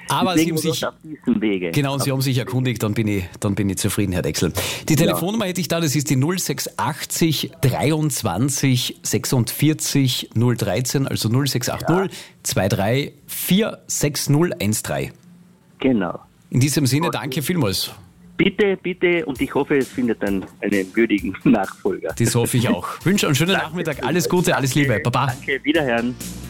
Aber Sie haben sich auf diesem Wege. Genau, Sie haben sich erkundigt, dann bin ich zufrieden, Herr Dexl. Die Telefonnummer hätte ich da, das ist die 0680 23 46 013, also 0680 23 46013. Genau. In diesem Sinne, danke vielmals. Bitte, und ich hoffe, es findet einen würdigen Nachfolger. Das hoffe ich auch. Ich wünsche einen schönen Nachmittag, alles Gute, alles Liebe. Baba. Danke, wiederhören.